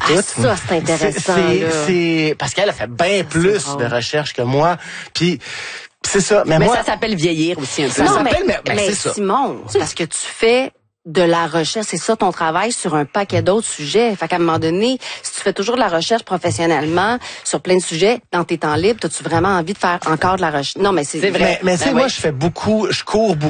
écoute. Ça, c'est intéressant. C'est parce qu'elle a fait bien plus de recherches que moi. Puis c'est ça. Mais moi, ça s'appelle vieillir aussi un peu. Ça Non, s'appelle, mais mais c'est ça. Simon, c'est parce que tu fais de la recherche, c'est ça ton travail sur un paquet d'autres sujets. Fait qu'à un moment donné, si tu fais toujours de la recherche professionnellement sur plein de sujets, dans tes temps libres, as-tu vraiment envie de faire encore de la recherche? Non, mais c'est vrai. Mais tu sais, moi, je cours beaucoup.